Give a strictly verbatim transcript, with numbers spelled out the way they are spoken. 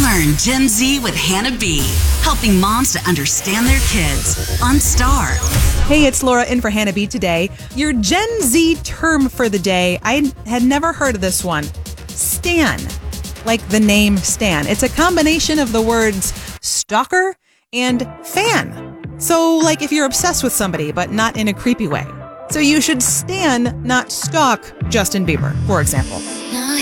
Learn Gen Z with Hannah B, helping moms to understand their kids on Star. Hey, it's Laura in for Hannah B today. Your Gen Z term for the day, I had never heard of this one. Stan, like the name Stan. It's a combination of the words stalker and fan. So like if you're obsessed with somebody, but not in a creepy way. So you should stan, not stalk Justin Bieber, for example.